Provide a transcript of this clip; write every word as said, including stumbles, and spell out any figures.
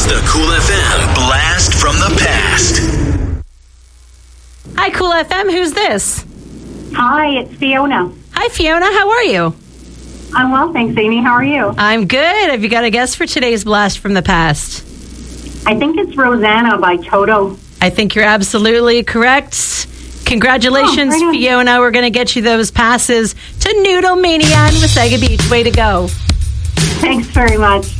The Cool F M Blast from the Past. Hi, Cool F M. Who's this? Hi, it's Fiona. Hi, Fiona. How are you? I'm well, thanks, Amy. How are you? I'm good. Have you got a guess for today's Blast from the Past? I think it's Rosanna by Toto. I think you're absolutely correct. Congratulations, oh, right Fiona. We're going to get you those passes to Noodle Mania in Wasaga Beach. Way to go. Thanks very much.